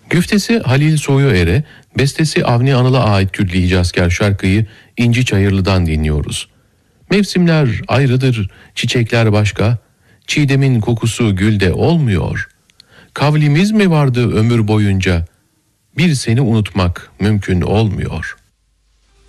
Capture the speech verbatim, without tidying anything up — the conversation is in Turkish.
Güftesi Halil Soyuer'e, bestesi Avni Anıl'a ait Külli Hicazkar şarkıyı İnci Çayırlı'dan dinliyoruz. Mevsimler ayrıdır, çiçekler başka, çiğdemin kokusu gülde olmuyor. Kavlimiz mi vardı ömür boyunca, bir seni unutmak mümkün olmuyor.''